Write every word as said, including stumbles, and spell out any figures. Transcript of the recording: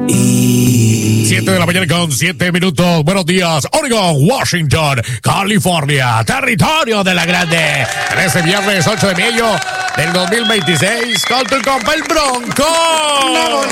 siete de la mañana con siete minutos. Buenos días, Oregon, Washington, California, territorio de la grande. En ese viernes ocho de mayo del dos mil veintiséis, con tu compa el Bronco.